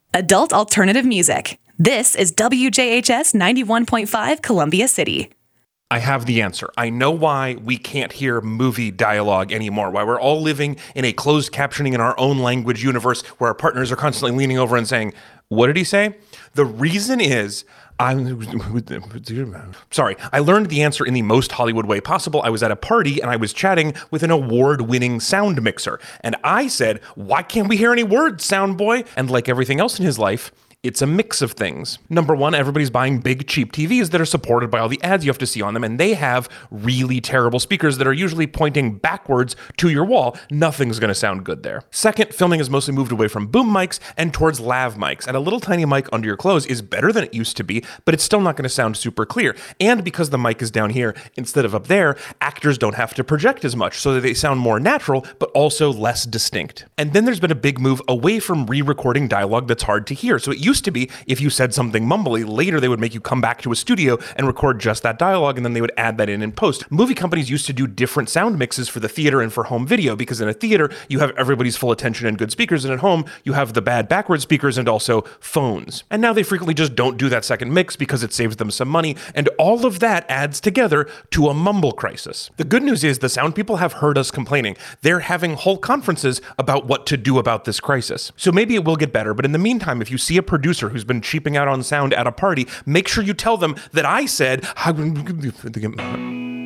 Adult alternative music. This is WJHS 91.5 Columbia City. I have the answer. I know why we can't hear movie dialogue anymore, why we're all living in a closed captioning in our own language universe where our partners are constantly leaning over and saying, "What did he say?" The reason is, I learned the answer in the most Hollywood way possible. I was at a party and I was chatting with an award-winning sound mixer. And I said, "Why can't we hear any words, sound boy?" And like everything else in his life, it's a mix of things. Number one, everybody's buying big, cheap TVs that are supported by all the ads you have to see on them, and they have really terrible speakers that are usually pointing backwards to your wall. Nothing's going to sound good there. Second, filming has mostly moved away from boom mics and towards lav mics, and a little tiny mic under your clothes is better than it used to be, but it's still not going to sound super clear. And because the mic is down here instead of up there, actors don't have to project as much, so that they sound more natural, but also less distinct. And then there's been a big move away from re-recording dialogue that's hard to hear. So it used to be, if you said something mumbly, later they would make you come back to a studio and record just that dialogue, and then they would add that in post. Movie companies used to do different sound mixes for the theater and for home video, because in a theater, you have everybody's full attention and good speakers, and at home, you have the bad backward speakers and also phones. And now they frequently just don't do that second mix because it saves them some money, and all of that adds together to a mumble crisis. The good news is the sound people have heard us complaining. They're having whole conferences about what to do about this crisis. So maybe it will get better, but in the meantime, if you see a producer who's been cheaping out on sound at a party, make sure you tell them that I said...